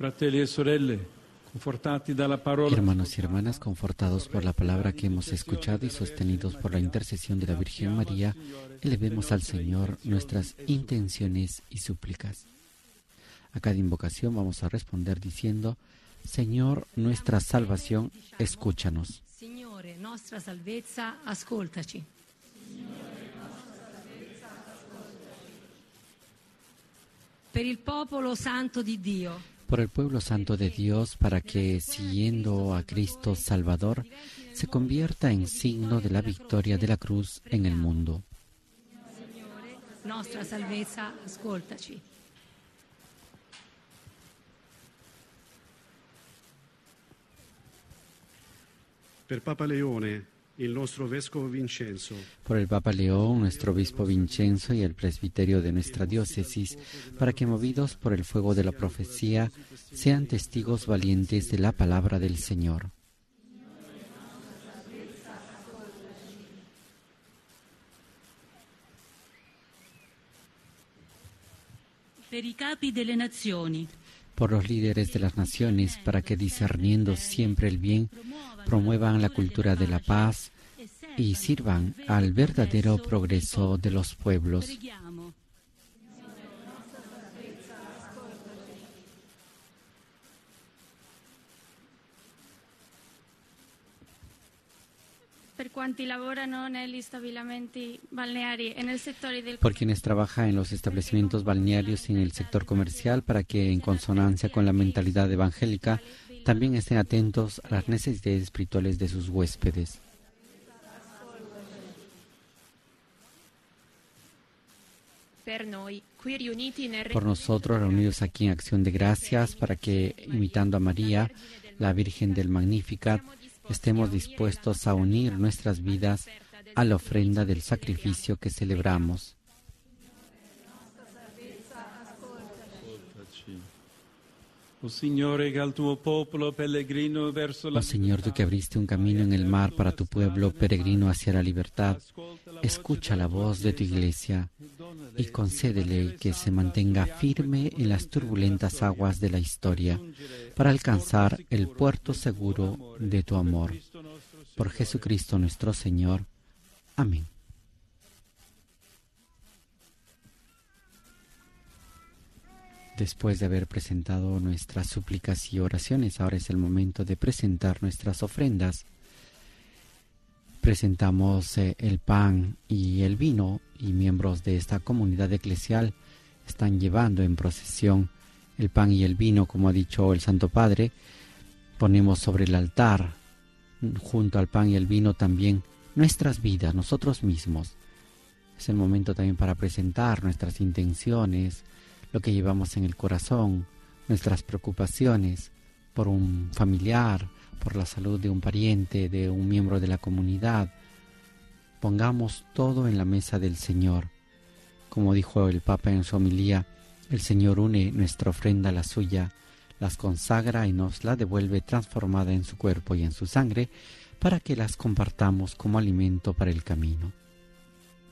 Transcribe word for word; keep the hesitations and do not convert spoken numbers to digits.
Fratelli e sorelle, confortati dalla parola. Hermanos y hermanas, confortados por la palabra que hemos escuchado y sostenidos por la intercesión de la Virgen María, elevemos al Señor nuestras intenciones y súplicas. A cada invocación vamos a responder diciendo: Señor, nuestra salvación, escúchanos. Signore, nostra salvezza, ascoltaci. Per il popolo santo di Dio. Por el pueblo santo de Dios, para que, siguiendo a Cristo Salvador, se convierta en signo de la victoria de la cruz en el mundo. Signore, nostra salvezza, ascoltaci. Per Papa Leone, il nostro vescovo Vincenzo. Por el Papa León, nuestro obispo Vincenzo y el presbiterio de nuestra diócesis, para que, movidos por el fuego de la profecía, sean testigos valientes de la palabra del Señor. Per i capi delle nazioni. Por los líderes de las naciones, para que, discerniendo siempre el bien, promuevan la cultura de la paz y sirvan al verdadero progreso de los pueblos. Per quanti lavorano negli stabilimenti balneari e nel settore del Por quienes trabajan en los establecimientos balnearios y en el sector comercial, para que, en consonancia con la mentalidad evangélica, también estén atentos a las necesidades espirituales de sus huéspedes. Por nosotros, reunidos aquí en acción de gracias, para que, imitando a María, la Virgen del Magnificat, estemos dispuestos a unir nuestras vidas a la ofrenda del sacrificio que celebramos. Oh Signore, che al tuo popolo pellegrino verso la Oh Señor, tú que abriste un camino en el mar para tu pueblo peregrino hacia la libertad, escucha la voz de tu iglesia y concédele que se mantenga firme en las turbulentas aguas de la historia para alcanzar el puerto seguro de tu amor. Por Jesucristo nuestro Señor. Amén. Después de haber presentado nuestras súplicas y oraciones, ahora es el momento de presentar nuestras ofrendas. Presentamos eh, el pan y el vino, y miembros de esta comunidad eclesial están llevando en procesión el pan y el vino, como ha dicho el Santo Padre. Ponemos sobre el altar, junto al pan y el vino, también nuestras vidas, nosotros mismos. Es el momento también para presentar nuestras intenciones, lo que llevamos en el corazón, nuestras preocupaciones por un familiar, por la salud de un pariente, de un miembro de la comunidad. Pongamos todo en la mesa del Señor. Como dijo el Papa en su homilía, el Señor une nuestra ofrenda a la suya, las consagra y nos la devuelve transformada en su cuerpo y en su sangre, para que las compartamos como alimento para el camino.